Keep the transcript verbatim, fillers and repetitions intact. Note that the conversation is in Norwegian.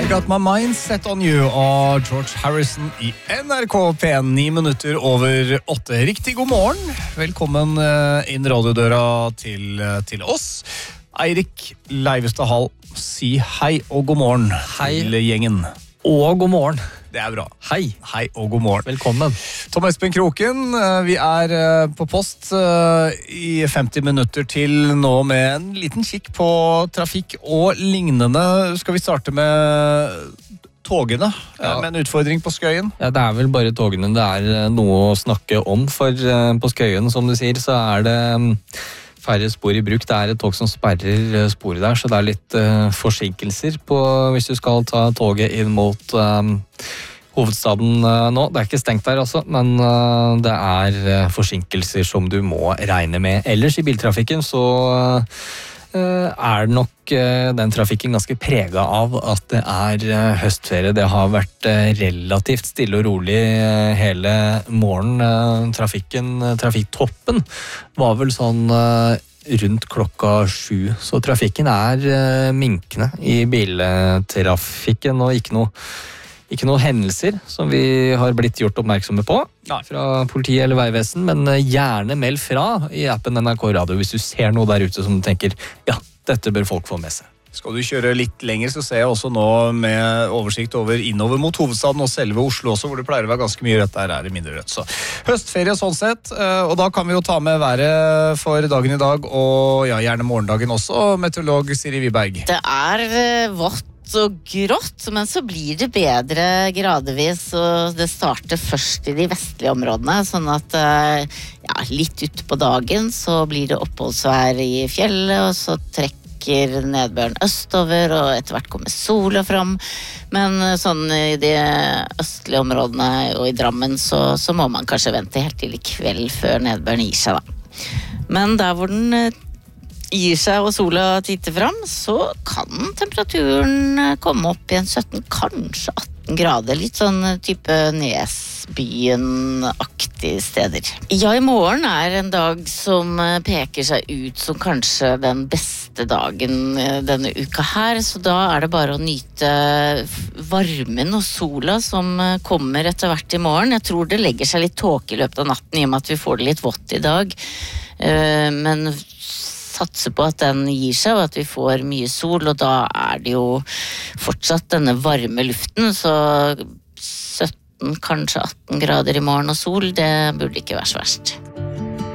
Got My Mind Set On You av George Harrison i N R K P en, ni minutter over åtte. Riktig god morgen. Velkommen inn radiodøra til, til oss. Eirik Leivestad Hall, si hei og god morgen hei. Til gjengen. Og god morgen. Det er bra. Hei. Hei og god morgen. Velkommen. Tom Espen Kroken, vi er på post i femti minutter til nå med en liten kikk på trafikk og lignende. Skal vi starte med togene, ja. Med en utfordring på Skøyen? Ja, det er vel bare togene det er noe å snakke om, for på Skøyen, som du sier, så er det færre spor i bruk. Det er et tog som sperrer sporet der, så det er litt uh, forsinkelser på, hvis du skal ta toget inn mot um, hovedstaden uh, nå. Det er ikke stengt der altså, men uh, det er uh, forsinkelser som du må regne med. Ellers i biltrafikken så uh, er nok uh, den trafikken ganske preget av at det er uh, høstferie. Det har vært uh, relativt stille og rolig uh, hele morgen. Uh, trafikken, uh, trafikktoppen var vel sånn uh, rundt klokka sju. Så trafikken er uh, minkende i biltrafikken, og ikke noe Ikke noen hendelser som vi har blitt gjort oppmerksomme på Nei. Fra politiet eller veivesen, men gjerne meld fra i appen N R K Radio hvis du ser noe der ute som du tenker, ja, dette bør folk få med seg. Skal du kjøre litt lenger, så ser jeg også nå med oversikt over innover mot hovedstaden og selve Oslo også, hvor det pleier å være ganske mye rødt, der er det mindre rødt. Så høstferie sånn sett, og da kan vi jo ta med været for dagen i dag, og ja, gjerne morgendagen også, meteorolog Siri Wiberg. Det er vått og grått, men så blir det bedre gradvis, og det starter først i de vestlige områdene, sånn at ja, litt ut på dagen så blir det oppholdsvær i fjellet, og så trekker nedbøren østover, og etter hvert kommer sola fram, men sånn i de østlige områdene og i Drammen så, så må man kanskje vente helt til i kveld før nedbøren gir seg da. Men der hvor den gir seg og sola titter fram, så kan temperaturen komme opp i en sytten, kanskje atten grader, litt sånn type Nesbyen-aktige steder. Ja, i morgen er en dag som peker seg ut som kanskje den beste dagen denne uka her, så da er det bare å nyte varmen og sola som kommer etter hvert i morgen. Jeg tror det legger seg litt tåke i løpet av natten, i og med at vi får det litt vått i dag, men satser på at den gir seg, og at vi får mye sol, og da er det jo fortsatt denne varme luften, så sytten, kanskje atten grader i morgen og sol, det burde ikke være så verst.